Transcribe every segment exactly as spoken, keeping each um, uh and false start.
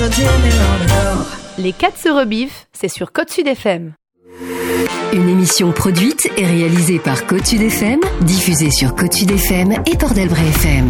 Les quatre se rebiffent, c'est sur Côte Sud F M. Une émission produite et réalisée par Côte Sud F M, diffusée sur Côte Sud F M et Port-d'Albret F M.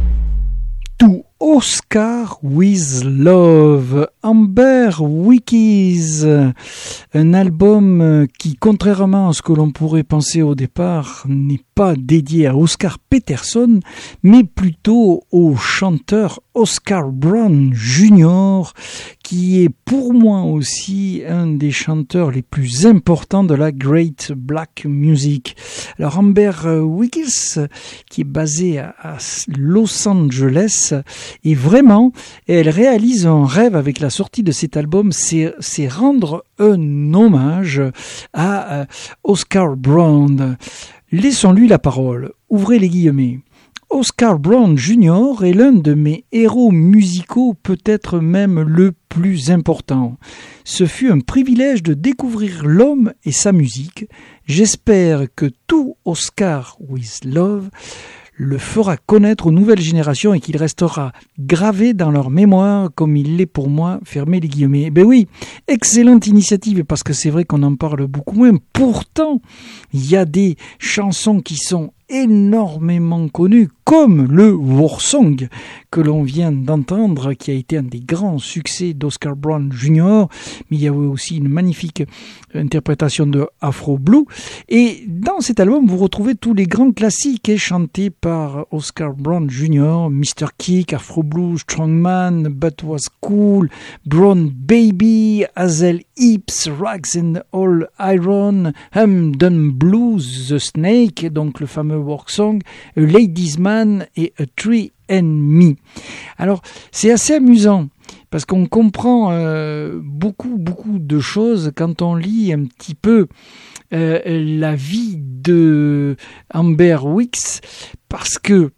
To Oscar with Love, Amber Wickies, un album qui, contrairement à ce que l'on pourrait penser au départ, n'est pas dédié à Oscar Peterson, mais plutôt au chanteur Oscar Brown junior, qui est pour moi aussi un des chanteurs les plus importants de la Great Black Music. Alors Amber Wickies, qui est basée à, à Los Angeles, et vraiment, elle réalise un rêve avec la sortie de cet album, c'est, c'est rendre un hommage à Oscar Brown. Laissons-lui la parole. Ouvrez les guillemets. Oscar Brown junior est l'un de mes héros musicaux, peut-être même le plus important. Ce fut un privilège de découvrir l'homme et sa musique. J'espère que tout Oscar with Love le fera connaître aux nouvelles générations et qu'il restera gravé dans leur mémoire comme il l'est pour moi, fermez les guillemets. Ben oui, excellente initiative, parce que c'est vrai qu'on en parle beaucoup moins. Pourtant, il y a des chansons qui sont énormément connu, comme le War Song que l'on vient d'entendre, qui a été un des grands succès d'Oscar Brown junior, mais il y avait aussi une magnifique interprétation de Afro Blue. Et dans cet album, vous retrouvez tous les grands classiques chantés par Oscar Brown junior, mister Kick, Afro Blue, Strongman, But Was Cool, Brown Baby, Hazel Hips, Rags and All Iron, Hamden Blues, The Snake, donc le fameux Work Song, A Ladies Man et A Tree and Me. Alors, c'est assez amusant parce qu'on comprend euh, beaucoup, beaucoup de choses quand on lit un petit peu euh, la vie de Amber Wickies, parce que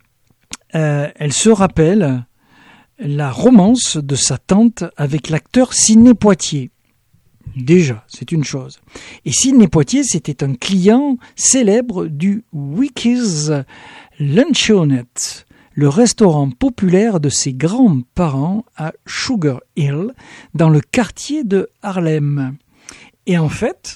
euh, elle se rappelle la romance de sa tante avec l'acteur Sidney Poitier. Déjà, c'est une chose. Et Sidney Poitier, c'était un client célèbre du Wickies Luncheonette, le restaurant populaire de ses grands-parents à Sugar Hill, dans le quartier de Harlem. Et en fait,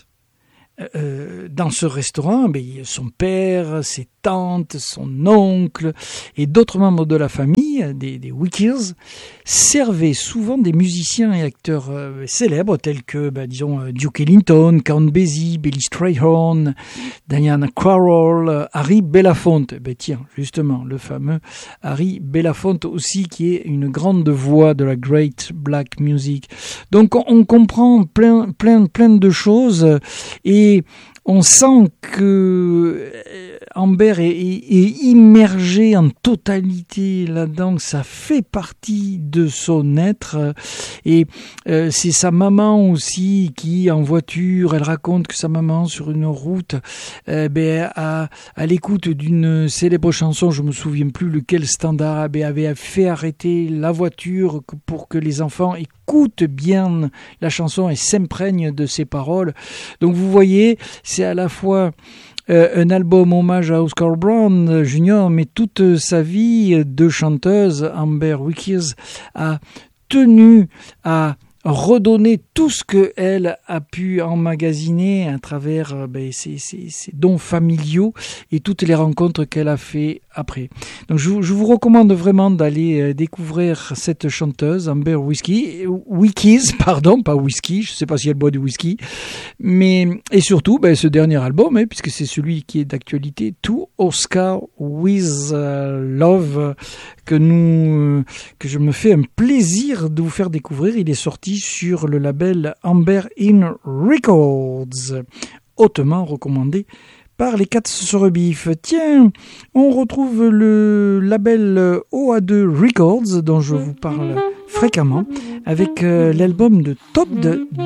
euh, dans ce restaurant, ben, son père, ses tantes, son oncle et d'autres membres de la famille, des, des Wickies, servaient souvent des musiciens et acteurs euh, célèbres tels que, ben, disons, Duke Ellington, Count Basie, Billy Strayhorn, Diana Krall, Harry Belafonte. Ben, tiens, justement, le fameux Harry Belafonte aussi, qui est une grande voix de la Great Black Music. Donc, on, on comprend plein, plein, plein de choses et on sent que Amber est, est, est immergée en totalité là-dedans, ça fait partie de son être. Et euh, c'est sa maman aussi qui, en voiture, elle raconte que sa maman, sur une route, euh, ben, à, à l'écoute d'une célèbre chanson, je me souviens plus lequel standard, ben, avait fait arrêter la voiture pour que les enfants écoutent bien la chanson et s'imprègnent de ses paroles. Donc vous voyez, c'est à la fois euh, un album hommage à Oscar Brown junior, mais toute sa vie de chanteuse, Amber Wickies a tenu à redonner tout ce qu'elle a pu emmagasiner à travers ben, ses, ses, ses dons familiaux et toutes les rencontres qu'elle a fait après. Donc je, je vous recommande vraiment d'aller découvrir cette chanteuse, Amber Wickies, Wickies, pardon, pas whisky, je ne sais pas si elle boit du whisky, mais et surtout ben, ce dernier album, hein, puisque c'est celui qui est d'actualité, To Oscar with Love, que nous, que je me fais un plaisir de vous faire découvrir. Il est sorti sur le label Amber In Records, hautement recommandé par les quatre se rebiffent. Tiens, on retrouve le label O A deux Records dont je vous parle fréquemment avec euh, l'album de Todd